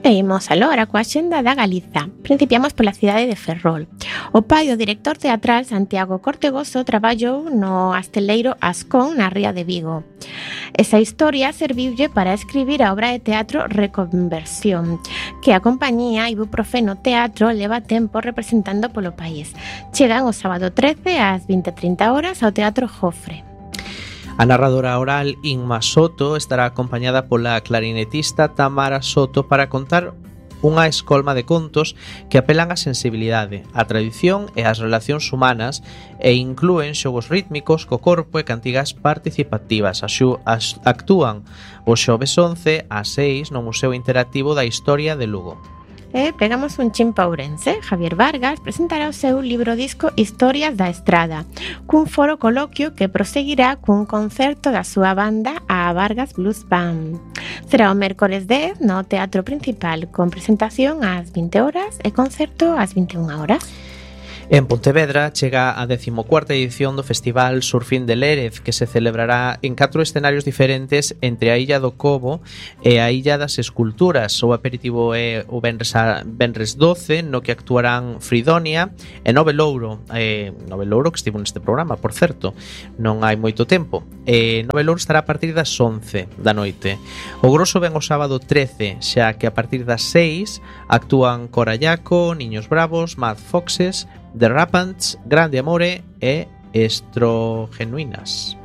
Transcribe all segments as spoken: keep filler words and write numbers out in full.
E imos alora coa xenda da Galiza. Principiamos pola cidade de Ferrol. O pai do director teatral Santiago Cortegoso traballou no Asteleiro Ascón na ría de Vigo. Esa historia serviulle para escribir a obra de teatro Reconversión, que a compañía Ibuprofeno Teatro leva tempo representando polo país. Chegan o sábado trece ás vinte e trinta horas ao Teatro Jofre. A narradora oral Inma Soto estará acompañada pola clarinetista Tamara Soto para contar unha escolma de contos que apelan á sensibilidade, á tradición e ás relacións humanas e inclúen xogos rítmicos co corpo e cantigas participativas. Axu, as, actúan o xoves once ás seis no Museo Interactivo da Historia de Lugo. E pegamos un chin pa Ourense. Javier Vargas presentará o seu libro disco Historias da Estrada, cun foro coloquio que proseguirá cun concerto da súa banda a Vargas Blues Band. Será o mércores dez no Teatro Principal, con presentación ás vinte horas e concerto ás vinte e unha horas. En Pontevedra chega a decimocuarta edición do Festival Surfín de Lérez, que se celebrará en catro escenarios diferentes entre a Illa do Cobo e a Illa das Esculturas. O aperitivo é o Benres, a, Benres doce, no que actuarán Fridonia e Nove Louro. Eh, Nove Louro que estivo neste programa, por certo, non hai moito tempo. Eh, Nove Louro estará a partir das once da noite. O grosso ven o sábado trece, xa que a partir das seis actúan Corallaco, Niños Bravos, Mad Foxes, The Rapants, Grande Amore e Estrogenuinas.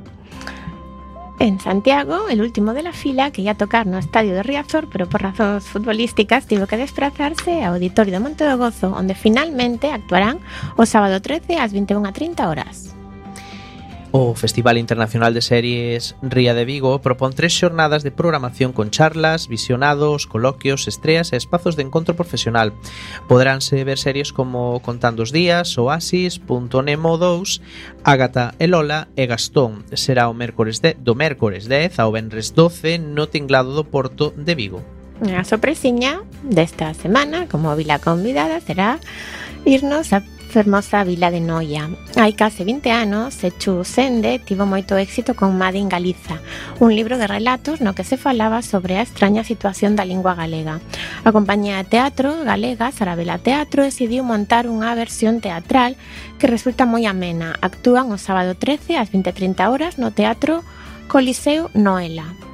En Santiago, el último de la fila, que ia tocar no estadio de Riazor, pero por razóns futbolísticas tivo que desplazarse ao Auditorio de Monte do Gozo, onde finalmente actuarán o sábado trece ás vinte e unha e trinta horas. O Festival Internacional de Series Ría de Vigo propón tres xornadas de programación con charlas, visionados, coloquios, estreas e espazos de encontro profesional. Poderánse ver series como Contando os días, Oasis, Punto Nemo dous, Ágata e Lola e Gastón. Será o mércores de, do mércores dez ao venres doce no Tinglado do Porto de Vigo. A sorpresiña desta semana, como vila convidada, será irnos a fermosa vila de Noia. Hai case vinte anos, Sechu Sende tivo moito éxito con Made in Galiza, un libro de relatos no que se falaba sobre a extraña situación da lingua galega. A compañía de teatro galega Sarabela Teatro decidiu montar unha versión teatral que resulta moi amena. Actúan o sábado trece ás vinte e trinta horas no Teatro Coliseo Noela.